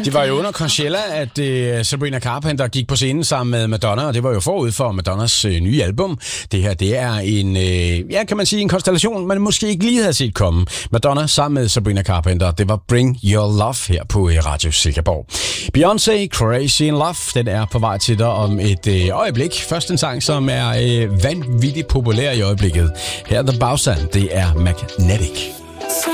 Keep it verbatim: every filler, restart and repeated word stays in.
Det var jo under Coachella, at uh, Sabrina Carpenter gik på scenen sammen med Madonna, og det var jo forud for Madonnas uh, nye album. Det her, det er en, uh, ja, kan man sige, en konstellation, man måske ikke lige havde set komme. Madonna sammen med Sabrina Carpenter, det var Bring Your Love her på uh, Radio Silkeborg. Beyoncé, Crazy in Love, den er på vej til dig om et uh, øjeblik. Først en sang, som er uh, vanvittigt populær i øjeblikket. Her er The Bowser, det er Magnetic.